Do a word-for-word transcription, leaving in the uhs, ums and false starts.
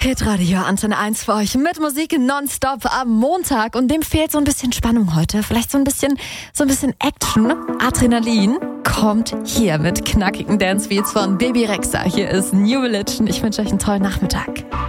Hitradio Antenne eins für euch mit Musik nonstop am Montag und dem fehlt so ein bisschen Spannung heute, vielleicht so ein bisschen so ein bisschen Action, Adrenalin kommt hier mit knackigen Dancebeats von Baby Rexha. Hier ist New Religion. Ich wünsche euch einen tollen Nachmittag.